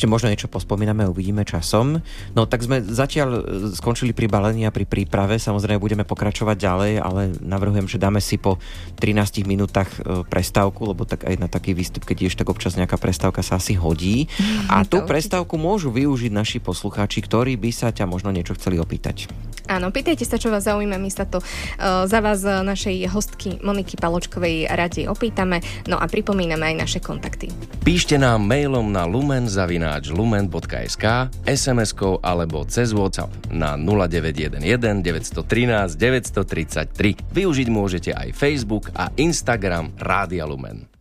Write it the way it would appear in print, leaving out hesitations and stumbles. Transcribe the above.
ešte možno niečo pospomíname, uvidíme časom. No tak sme zatiaľ skončili pri balení a pri príprave. Samozrejme budeme pokračovať ďalej, ale navrhujem, že dáme si po 13 minútach prestávku, lebo tak aj na taký výstup, keď ješ, tak občas nejaká prestávka sa asi hodí. A tú prestávku môžu využiť naši poslucháči, ktorí by sa ťa možno niečo chceli opýtať. Áno, pýtajte sa, čo vás zaujíma. My sa to za vás našej hostky Moniky Paločkovej radi opýtame. No a pripomíname aj naše kontakty. Píšte nám mailom na lumen@lumen.sk, SMS-kou alebo cez WhatsApp na 0911 913 933. Využiť môžete aj Facebook a Instagram Rádia Lumen.